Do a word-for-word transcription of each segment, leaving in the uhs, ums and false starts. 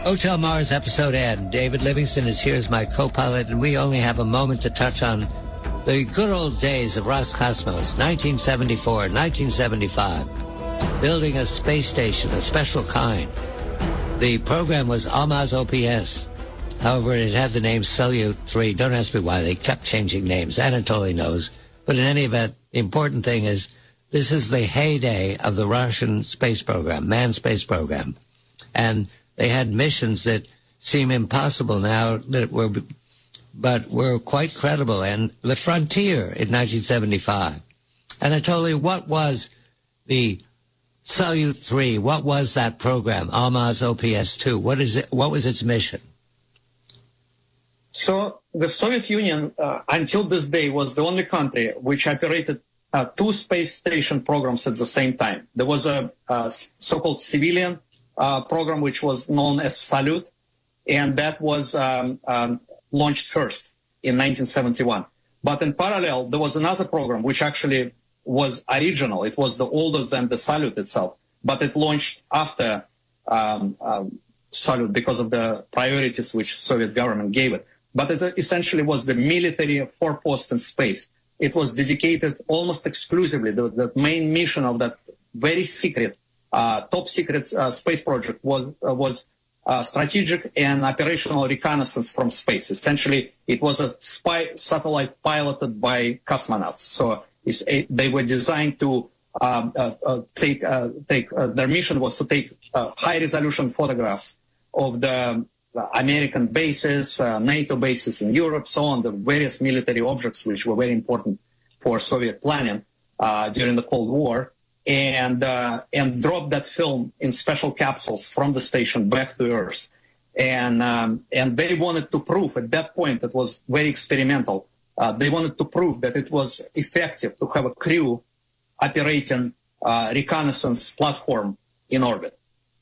Hotel Mars episode N. David Livingston is here as my co-pilot, and we only have a moment to touch on the good old days of Roscosmos, nineteen seventy-four, nineteen seventy-five, building a space station, a special kind. The program was Almaz O P S. However, it had the name Salyut three. Don't ask me why. They kept changing names. Anatoly knows. But in any event, the important thing is this is the heyday of the Russian space program, manned space program. And they had missions that seem impossible now, that were, but were quite credible. And the Frontier in nineteen seventy-five. Anatoly, what was the Salyut three? What was that program, Almaz O P S two? What is it? What was its mission? So the Soviet Union, uh, until this day, was the only country which operated uh, two space station programs at the same time. There was a, a so-called civilian uh, program which was known as Salyut, and that was um, um, launched first in nineteen seventy-one. But in parallel, there was another program which actually was original. It was the older than the Salyut itself, but it launched after um, um, Salyut because of the priorities which Soviet government gave it. But it essentially was the military forepost in space. It was dedicated almost exclusively. The, the main mission of that very secret, uh, top secret uh, space project was uh, was uh, strategic and operational reconnaissance from space. Essentially, it was a spy satellite piloted by cosmonauts. So it's a, they were designed to um, uh, uh, take uh, take. Uh, their mission was to take uh, high resolution photographs of the American bases, uh, NATO bases in Europe, so on, the various military objects which were very important for Soviet planning uh, during the Cold War, and uh, and drop that film in special capsules from the station back to Earth. And um, and they wanted to prove at that point, it was very experimental, uh, they wanted to prove that it was effective to have a crew operating uh, reconnaissance platform in orbit.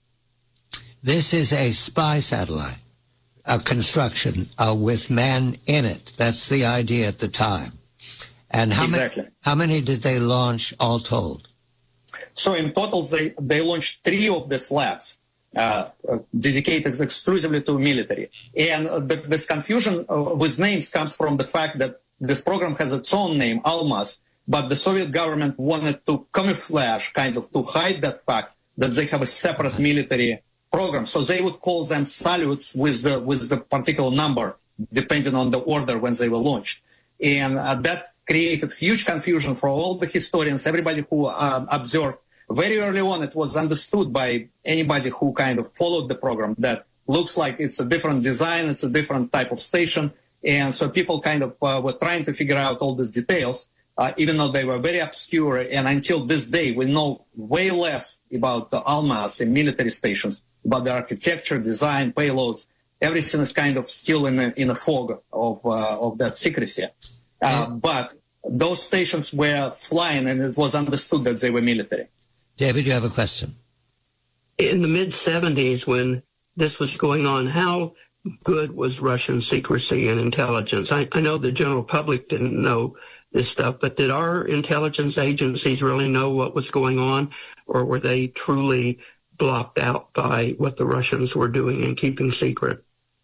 This is a spy satellite, a construction uh, with man in it. That's the idea at the time. And how exactly. many? How many did they launch all told? So in total, they they launched three of these labs uh, uh, dedicated exclusively to military. And uh, the, this confusion uh, with names comes from the fact that this program has its own name, Almaz, but the Soviet government wanted to camouflage, kind of to hide that fact that they have a separate military program. So they would call them Salyuts with the with the particular number, depending on the order when they were launched. And uh, that created huge confusion for all the historians, everybody who uh, observed. Very early on, it was understood by anybody who kind of followed the program that looks like it's a different design, it's a different type of station. And so people kind of uh, were trying to figure out all these details, uh, even though they were very obscure. And until this day, we know way less about the Almaz and military stations, about the architecture, design, payloads. Everything is kind of still in a, in a fog of uh, of that secrecy. Uh, but those stations were flying, and it was understood that they were military. David, you have a question. In the mid seventies, when this was going on, how good was Russian secrecy and intelligence? I, I know the general public didn't know this stuff, but did our intelligence agencies really know what was going on, or were they truly blocked out by what the Russians were doing and keeping secret?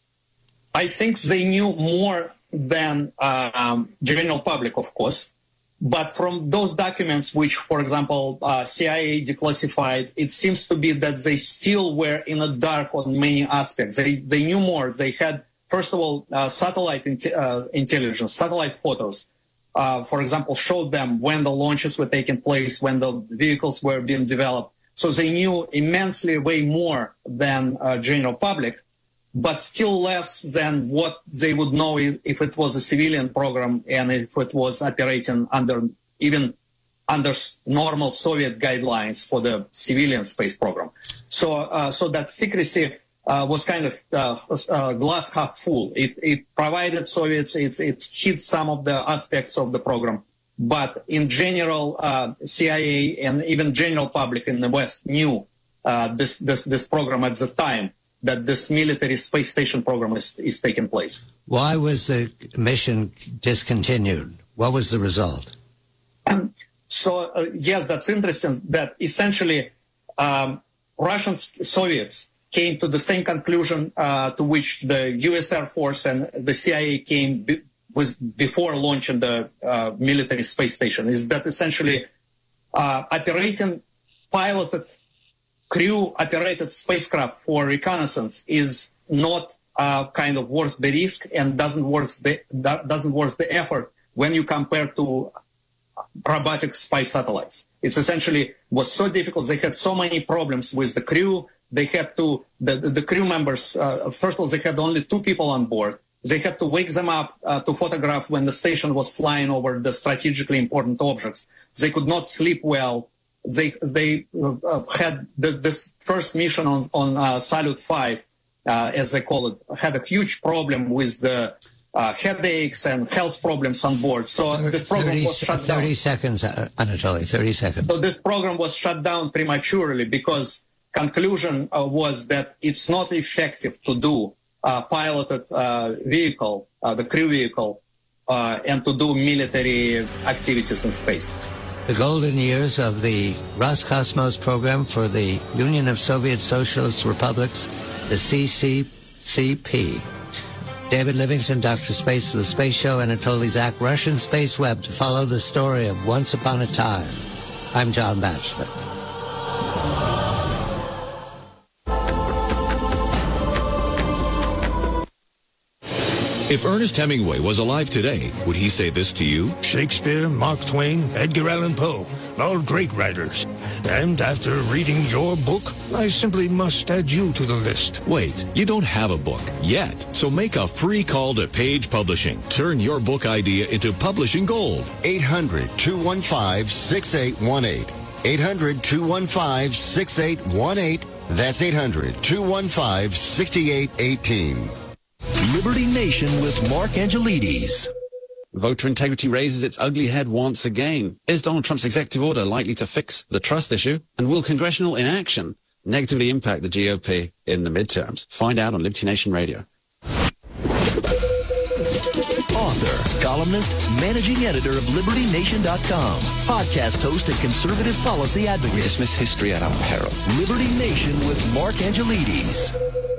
I think they knew more than uh, um, general public, of course. But from those documents, which, for example, uh, C I A declassified, it seems to be that they still were in the dark on many aspects. They they knew more. They had, first of all, uh, satellite in- uh, intelligence, satellite photos. Uh, for example, showed them when the launches were taking place, when the vehicles were being developed. So they knew immensely way more than uh, general public, but still less than what they would know if it was a civilian program and if it was operating under even under normal Soviet guidelines for the civilian space program. So, uh, so that secrecy uh, was kind of uh, uh, glass half full. It, it provided Soviets, it, it hid some of the aspects of the program. But in general, uh, C I A and even general public in the West knew uh, this, this this program at the time, that this military space station program is, is taking place. Why was the mission discontinued? What was the result? Um, so, uh, yes, that's interesting, that essentially um, Russian Soviets came to the same conclusion uh, to which the U S Air Force and the C I A came be- was before launching the uh, military space station, is that essentially uh, operating piloted, crew-operated spacecraft for reconnaissance is not uh, kind of worth the risk and doesn't worth the that doesn't worth the effort when you compare to robotic spy satellites. It's essentially was so difficult. They had so many problems with the crew. They had to the the crew members. Uh, first of all, they had only two people on board. They had to wake them up uh, to photograph when the station was flying over the strategically important objects. They could not sleep well. They they uh, had the, this first mission on on uh, Salyut five, uh, as they call it, had a huge problem with the uh, headaches and health problems on board. So this program thirty, was shut down. thirty seconds, uh, Anatoly, thirty seconds. So this program was shut down prematurely because conclusion uh, was that it's not effective to do Uh, piloted uh, vehicle, uh, the crew vehicle, uh, and to do military activities in space. The golden years of the Roscosmos program for the Union of Soviet Socialist Republics, the C C C P. David Livingston, Doctor Space of the Space Show, Anatoly Zak, Russian Space Web, to follow the story of Once Upon a Time. I'm John Batchelor. If Ernest Hemingway was alive today, would he say this to you? Shakespeare, Mark Twain, Edgar Allan Poe, all great writers. And after reading your book, I simply must add you to the list. Wait, you don't have a book yet. So make a free call to Page Publishing. Turn your book idea into publishing gold. eight hundred, two one five, six eight one eight. eight hundred, two one five, six eight one eight. That's eight hundred, two one five, six eight one eight. Liberty Nation with Mark Angelides. Voter integrity raises its ugly head once again. Is Donald Trump's executive order likely to fix the trust issue? And will congressional inaction negatively impact the G O P in the midterms? Find out on Liberty Nation Radio. Author, columnist, managing editor of Liberty Nation dot com, podcast host and conservative policy advocate. We dismiss history at our peril. Liberty Nation with Mark Angelides.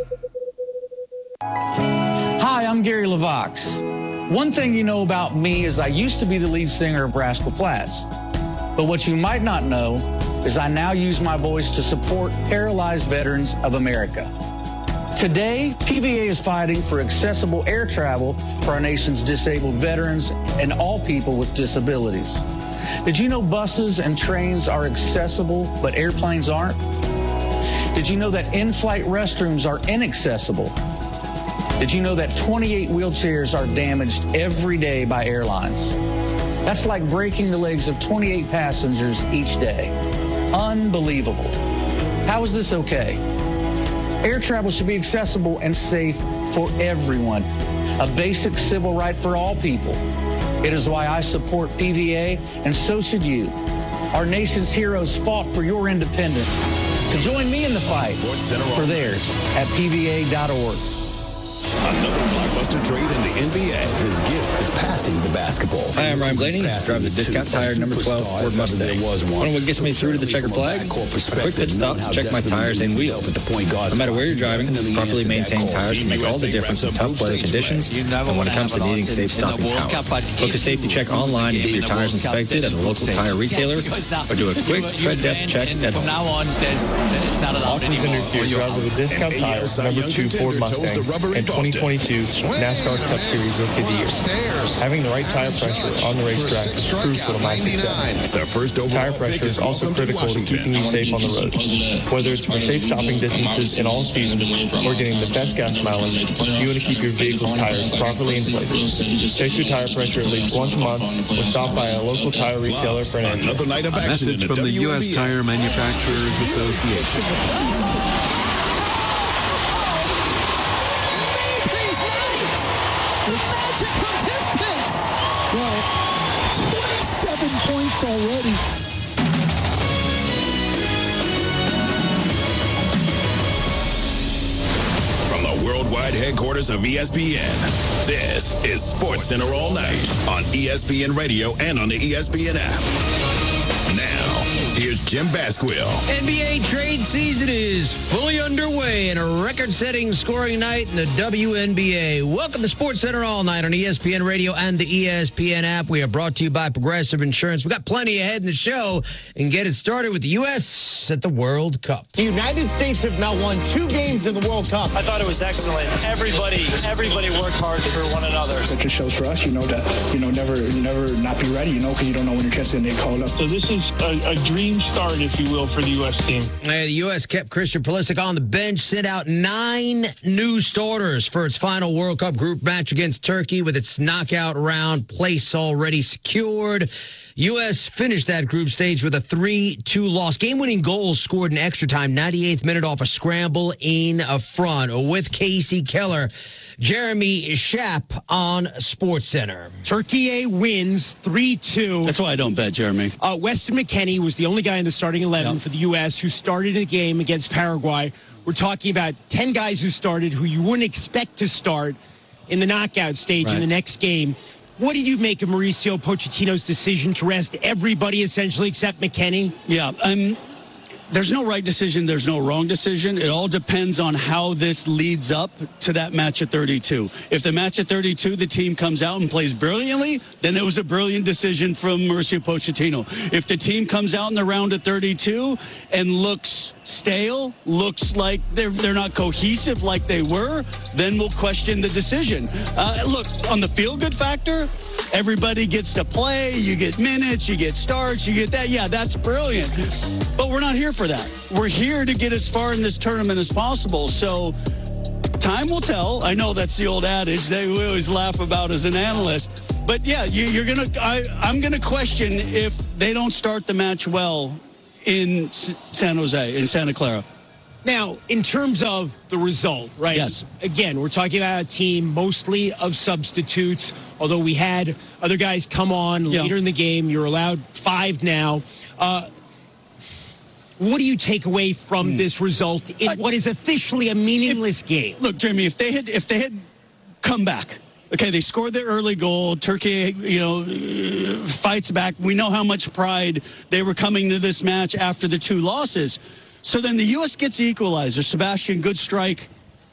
Hi, I'm Gary LaVox. One thing you know about me is I used to be the lead singer of Rascal Flatts. But what you might not know is I now use my voice to support paralyzed veterans of America. Today, P V A is fighting for accessible air travel for our nation's disabled veterans and all people with disabilities. Did you know buses and trains are accessible, but airplanes aren't? Did you know that in-flight restrooms are inaccessible? Did you know that twenty-eight wheelchairs are damaged every day by airlines? That's like breaking the legs of twenty-eight passengers each day. Unbelievable. How is this okay? Air travel should be accessible and safe for everyone. A basic civil right for all people. It is why I support P V A, and so should you. Our nation's heroes fought for your independence. To join me in the fight for theirs at P V A dot org. Another blockbuster trade in the N B A. His gift is passing the basketball. Hi, I'm Ryan Blaney. Drive the discount tire number twelve Ford Mustang. One of what gets me through to the checkered flag? A quick pit stop to check my tires and wheels. No matter where you're driving, properly maintained tires can make all the difference in tough weather conditions and when it comes to needing safe stopping power. Book a safety check online to get your tires inspected at a local tire retailer or do a quick tread depth check at home. Offers introduced drive with a discount tire number two Ford Mustang and twenty twenty-two NASCAR Cup Series Rookie of the Year. Having the right tire pressure on the racetrack is crucial to my success. Tire pressure is also critical to keeping you safe on the road. Whether it's for safe stopping distances in all seasons or getting the best gas mileage, you want to keep your vehicle's tires properly inflated. Check your tire pressure at least once a month or stop by a local tire retailer for an Another night of action. A message from the U S Tire Manufacturers Association. Magic from distance. Well, twenty-seven points already. From the worldwide headquarters of E S P N, this is Sports Center All Night on E S P N Radio and on the E S P N app. Now, here's Jim Basquill. N B A trade season is fully underway and a record-setting scoring night in the W N B A. Welcome to SportsCenter All Night on E S P N Radio and the E S P N app. We are brought to you by Progressive Insurance. We've got plenty ahead in the show and get it started with the U S at the World Cup. The United States have now won two games in the World Cup. I thought it was excellent. Everybody, everybody worked hard for one another. It just shows for us, you know, that, you know, never, never not be ready, you know, because you don't know when your chance is going to get called up. So this is a, a dream start, if you will, for the U S team. Uh, the U S kept Christian Pulisic on the bench, sent out nine new starters for its final World Cup group match against Turkey with its knockout round place already secured. U S finished that group stage with a three two loss. Game-winning goals scored in extra time, ninety-eighth minute off a scramble in a front. With Casey Keller, Jeremy Schaap on SportsCenter. Turkey wins three two. That's why I don't bet, Jeremy. Uh, Weston McKennie was the only guy in the starting eleven yep. for the U S who started a game against Paraguay. We're talking about ten guys who started who you wouldn't expect to start in the knockout stage right. in the next game. What did you make of Mauricio Pochettino's decision to rest everybody essentially except McKennie? Yeah, um, there's no right decision. There's no wrong decision. It all depends on how this leads up to that match at thirty-two. If the match at thirty-two, the team comes out and plays brilliantly, then it was a brilliant decision from Mauricio Pochettino. If the team comes out in the round at thirty-two and looks stale, looks like they're they're not cohesive like they were, then we'll question the decision. Uh, look, on the feel-good factor, everybody gets to play. You get minutes, you get starts, you get that. Yeah, that's brilliant. But we're not here for that. We're here to get as far in this tournament as possible. So time will tell. I know that's the old adage that we always laugh about as an analyst. But yeah, you, you're gonna. I, I'm gonna question if they don't start the match well in S- San Jose, in Santa Clara. Now, in terms of the result, right? Yes. Again, we're talking about a team mostly of substitutes, although we had other guys come on yeah. later in the game. You're allowed five now. Uh, what do you take away from mm. this result in I, what is officially a meaningless if, game? Look, Jeremy, if they had if they had come back, okay, they scored their early goal. Turkey, you know, fights back. We know how much pride they were coming to this match after the two losses. So then the U S gets the equalizer. Sebastian, good strike.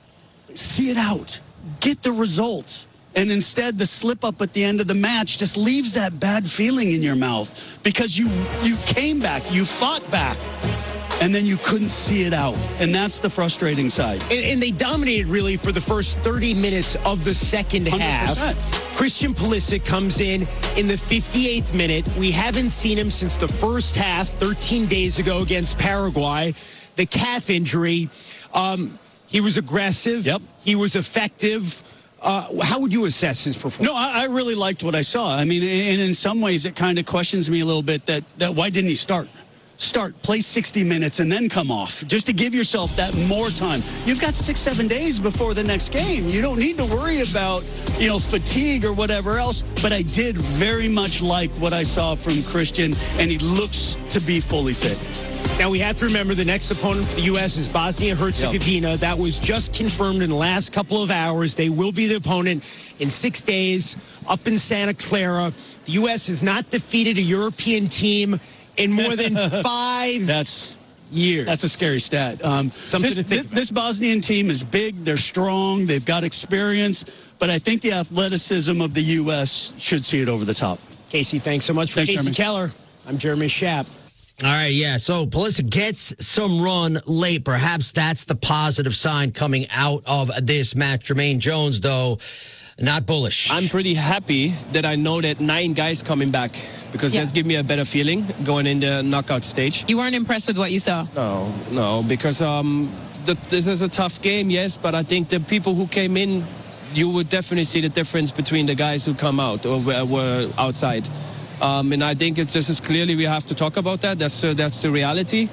See it out. Get the results. And instead, the slip-up at the end of the match just leaves that bad feeling in your mouth because you you came back, you fought back, and then you couldn't see it out. And that's the frustrating side. And, and they dominated, really, for the first thirty minutes of the second one hundred percent. half. Christian Pulisic comes in in the fifty-eighth minute. We haven't seen him since the first half, thirteen days ago against Paraguay. The calf injury. Um, he was aggressive. Yep. He was effective. Uh, how would you assess his performance? No, I, I really liked what I saw. I mean, and in some ways, it kind of questions me a little bit that, that why didn't he start? Start, play sixty minutes, and then come off, just to give yourself that more time. You've got six, seven days before the next game. You don't need to worry about, you know, fatigue or whatever else. But I did very much like what I saw from Christian, and he looks to be fully fit. Now, we have to remember the next opponent for the U S is Bosnia-Herzegovina. Yep. That was just confirmed in the last couple of hours. They will be the opponent in six days up in Santa Clara. The U S has not defeated a European team in more than five that's, years. That's a scary stat. Um, Something this, to think this, this Bosnian team is big. They're strong. They've got experience. But I think the athleticism of the U S should see it over the top. Casey, thanks so much for Thanks, Casey Jeremy. Keller. I'm Jeremy Schaap. All right, yeah. So Pulisic gets some run late. Perhaps that's the positive sign coming out of this match. Jermaine Jones, though, not bullish. I'm pretty happy that I know that nine guys coming back because yeah. that's give me a better feeling going in the knockout stage. You weren't impressed with what you saw? No, no, because um, the, this is a tough game, yes, but I think the people who came in, you would definitely see the difference between the guys who come out or were, were outside. Um, and I think it's just as clearly we have to talk about that. That's uh, that's the reality.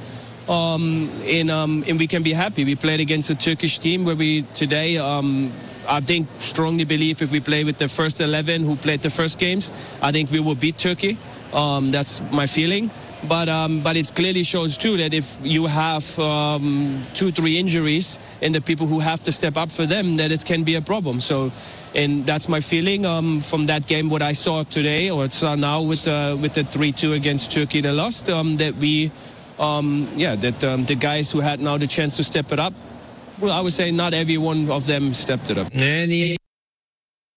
Um, and, um, and we can be happy. We played against a Turkish team where we today, um, I think, strongly believe if we play with the first eleven who played the first games, I think we will beat Turkey. Um, that's my feeling. But um, but it clearly shows, too, that if you have um, two, three injuries and the people who have to step up for them, that it can be a problem. So, and that's my feeling um, from that game, what I saw today or saw now with, uh, with the three two against Turkey, they lost, um, that we um, yeah, that um, the guys who had now the chance to step it up, well, I would say not every one of them stepped it up. And the